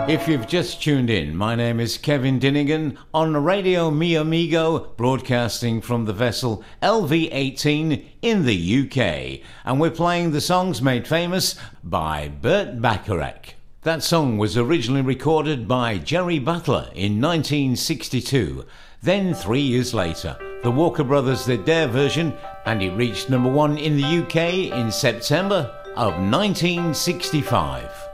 If you've just tuned in, my name is Kevin Dinnigan on Radio Mi Amigo, broadcasting from the vessel LV-18 in the UK, and we're playing the songs made famous by Burt Bacharach. That song was originally recorded by Jerry Butler in 1962. Then 3 years later, the Walker Brothers did their version, and it reached number one in the UK in September of 1965.